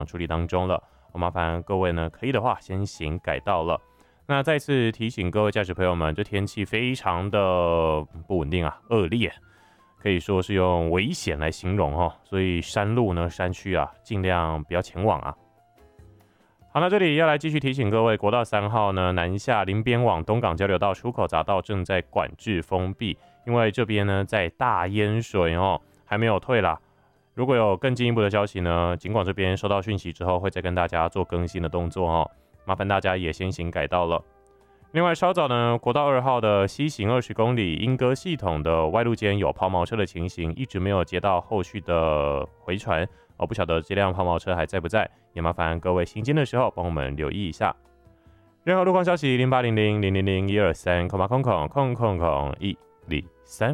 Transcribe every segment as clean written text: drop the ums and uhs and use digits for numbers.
处理当中了。我麻烦各位呢，可以的话先行改道了。那再次提醒各位驾驶朋友们，这天气非常的不稳定啊，恶劣，可以说是用危险来形容哦。所以山路呢、山区啊，尽量不要前往啊。好，那这里要来继续提醒各位，国道3号呢南下林边往东港交流道出口匝道正在管制封闭，因为这边呢在大淹水哦，还没有退啦。如果有更进一步的消息呢，警广这边收到讯息之后，会再跟大家做更新的动作哦。麻烦大家也先行改道了。另外，稍早呢，国道2号的西行20公里莺歌系统的外路间有抛锚车的情形，一直没有接到后续的回传哦，不晓得这辆抛锚车还在不在，也麻烦各位行经的时候帮我们留意一下。任何路况消息0800000123空空空空空空123。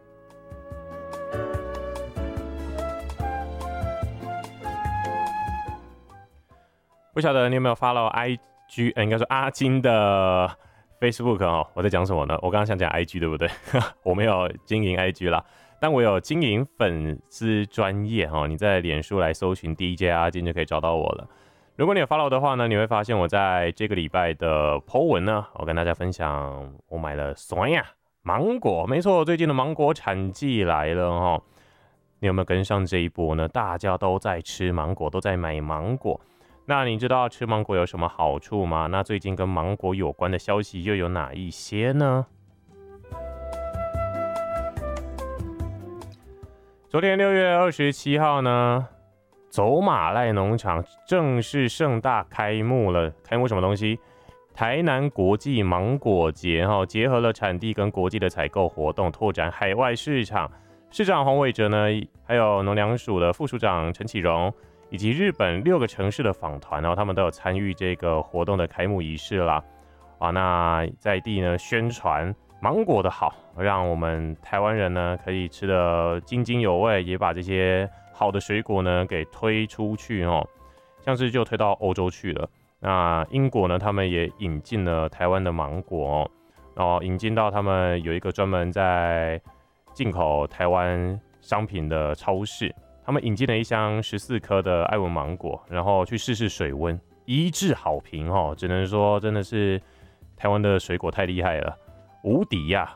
不晓得你有没有 follow IG， 应该说阿金的 Facebook 哦？我在讲什么呢？我刚刚想讲 IG 对不对？我没有经营 IG 啦，但我有经营粉丝专页哦。你在脸书来搜寻 DJ 阿金就可以找到我了。如果你有 follow 的话呢，你会发现我在这个礼拜的 po 文呢，我跟大家分享我买了酸呀芒果，没错，最近的芒果产季来了哦。你有没有跟上这一波呢？大家都在吃芒果，都在买芒果。那你知道吃芒果有什么好处吗？那最近跟芒果有关的消息又有哪一些呢？昨天6月27号呢，走马濑农场正式盛大开幕了。开幕什么东西？台南国际芒果节哈，结合了产地跟国际的采购活动，拓展海外市场。市长洪伟哲呢，还有农粮署的副署长陈启荣，以及日本6个城市的访团哦，他们都有参与这个活动的开幕仪式啦。啊，那在地呢宣传芒果的好，让我们台湾人呢可以吃得津津有味，也把这些好的水果呢给推出去哦，像是就推到欧洲去了。那英国呢，他们也引进了台湾的芒果哦，然后引进到他们有一个专门在进口台湾商品的超市。他们引进了一箱14颗的爱文芒果，然后去试试水温，一致好评哦，只能说真的是台湾的水果太厉害了，无敌呀！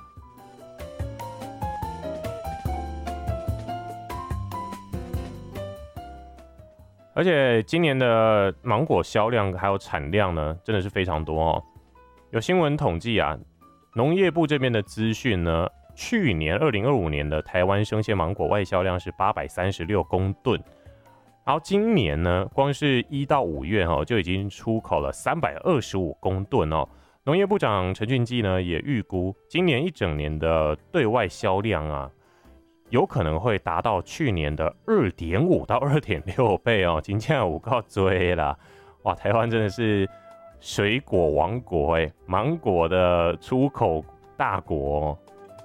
而且今年的芒果销量还有产量呢，真的是非常多哦。有新闻统计啊，农业部这边的资讯呢，去年2025年的台湾生鲜芒果外销量是836公吨，然后今年呢，光是1到5月哦，就已经出口了325公吨哦。农业部长陈俊基呢也预估，今年一整年的对外销量啊，有可能会达到去年的2.5到2.6倍哦，真的有够多啦！哇，台湾真的是水果王国芒果的出口大国哦。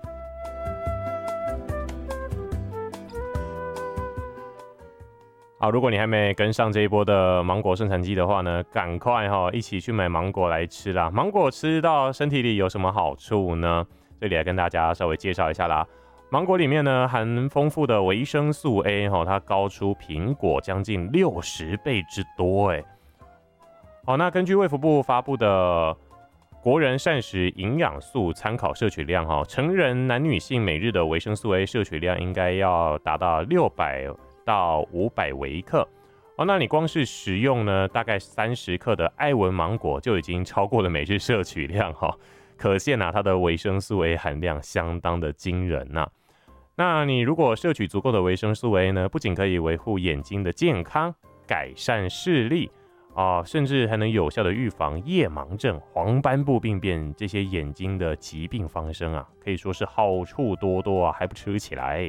好，如果你还没跟上这一波的芒果生产季的话呢，赶快一起去买芒果来吃啦！芒果吃到身体里有什么好处呢？这里来跟大家稍微介绍一下啦。芒果里面呢含丰富的维生素 A 它高出苹果将近60倍之多好，那根据卫福部发布的国人膳食营养素参考摄取量成人男女性每日的维生素 A 摄取量应该要达到600到500微克那你光是食用呢，大概30克的爱文芒果就已经超过了每日摄取量可见它的维生素 A 含量相当的惊人那你如果摄取足够的维生素 A 呢，不仅可以维护眼睛的健康，改善视力甚至还能有效的预防夜盲症、黄斑部病变这些眼睛的疾病发生可以说是好处多多还不吃起来。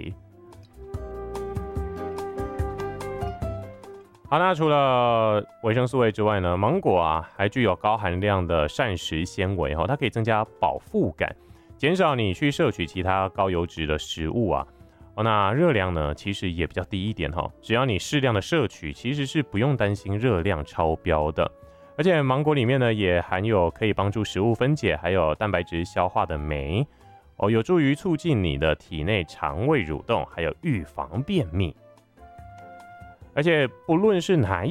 好，那除了维生素 A 之外呢，芒果还具有高含量的膳食纤维它可以增加饱腹感，减少你去摄取其他高油脂的食物那热量呢其实也比较低一点只要你适量的摄取，其实是不用担心热量超标的。而且芒果里面呢也含有可以帮助食物分解还有蛋白质消化的酶有助于促进你的体内肠胃蠕动，还有预防便秘。而且不论是哪一